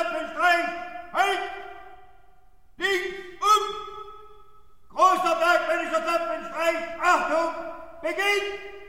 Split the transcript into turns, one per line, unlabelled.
Zapfenstreich! Halt! Links um! Großer bergmännischer Zapfenstreich! Achtung! Beginnt!